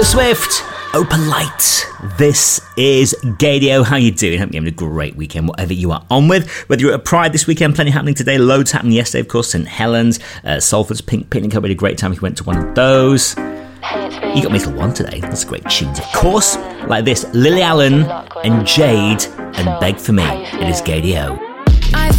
Taylor Swift, Open Light. This is Gaydio. How you doing? Hope you're having a great weekend, whatever you are on with. Whether you're at Pride this weekend, plenty happening today. Loads happening yesterday, of course. St Helens, Salford's Pink Picnic. Hope you had a great time if you went to one of those. You got Michael One today. That's great tunes, of course. Like this, Lily Allen and Jade and Beg For Me. It is Gaydio.